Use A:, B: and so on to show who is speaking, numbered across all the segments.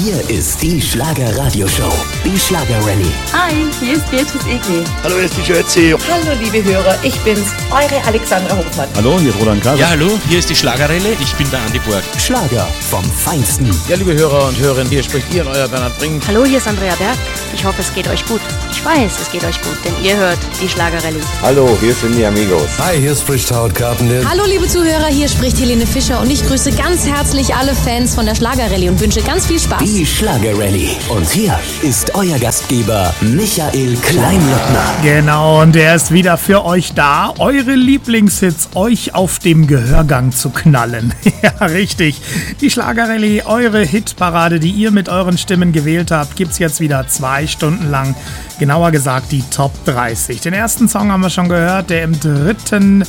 A: Hier ist die Schlager-Radio-Show, die Schlager-Rallye.
B: Hi, hier ist Beatrice Egli.
C: Hallo, hier ist die Jötzi.
D: Hallo, liebe Hörer, ich bin's, eure Alexandra Hofmann.
E: Hallo, hier ist Roland Kaiser.
F: Ja, hallo, hier ist die Schlager-Rallye. Ich bin der Andi Borg.
A: Schlager vom Feinsten.
C: Ja, liebe Hörer und Hörerinnen, hier spricht ihr und euer Bernhard Brink.
G: Hallo, hier ist Andrea Berg. Ich hoffe, es geht euch gut. Ich weiß, es geht euch gut, denn ihr hört die Schlager-Rallye.
H: Hallo, hier sind die Amigos.
I: Hi, hier spricht Howard Carpendale.
J: Hallo, liebe Zuhörer, hier spricht Helene Fischer und ich grüße ganz herzlich alle Fans von der Schlager-Rallye und wünsche ganz viel Spaß.
A: Die Schlager-Rallye. Und hier ist euer Gastgeber Michael Kleinlottner.
K: Genau, und er ist wieder für euch da, eure Lieblingshits euch auf dem Gehörgang zu knallen. Ja, richtig. Die Schlager-Rallye, eure Hitparade, die ihr mit euren Stimmen gewählt habt, gibt's jetzt wieder 2 Stunden lang. Genauer gesagt die Top 30. Den ersten Song haben wir schon gehört, der im 3.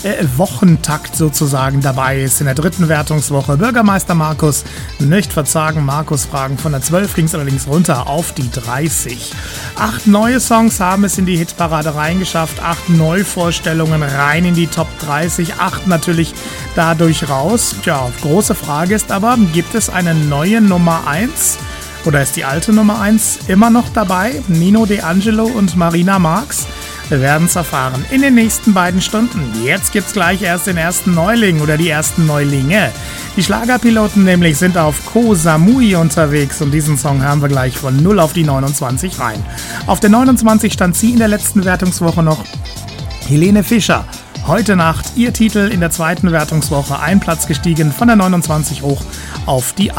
K: Wochentakt sozusagen dabei ist. In der 3. Wertungswoche Bürgermeister Markus. Nicht verzagen, Markus fragen. Von der 12 ging es allerdings runter auf die 30. 8 neue Songs haben es in die Hitparade reingeschafft. 8 Neuvorstellungen rein in die Top 30. 8 natürlich dadurch raus. Tja, große Frage ist aber, gibt es eine neue Nummer 1? Oder ist die alte Nummer 1 immer noch dabei? Nino D'Angelo und Marina Marx? Wir werden es erfahren in den nächsten 2 Stunden. Jetzt gibt's gleich erst den ersten Neuling oder die ersten Neulinge. Die Schlagerpiloten nämlich sind auf Koh Samui unterwegs und diesen Song hören wir gleich von 0 auf die 29 rein. Auf der 29 stand sie in der letzten Wertungswoche noch, Helene Fischer. Heute Nacht ihr Titel in der 2. Wertungswoche, 1 Platz gestiegen von der 29 hoch auf die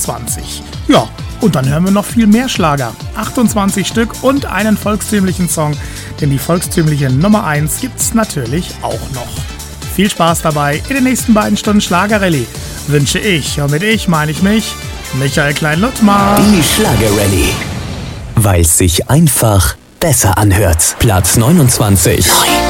K: 28. Ja, und dann hören wir noch viel mehr Schlager. 28 Stück und einen volkstümlichen Song, denn die volkstümliche Nummer 1 gibt's natürlich auch noch. Viel Spaß dabei in den nächsten 2 Stunden Schlager-Rallye wünsche ich, und mit ich meine ich mich, Michael Klein-Luttmar.
A: Die Schlager-Rallye. Weil's sich einfach besser anhört. Platz 29. 9.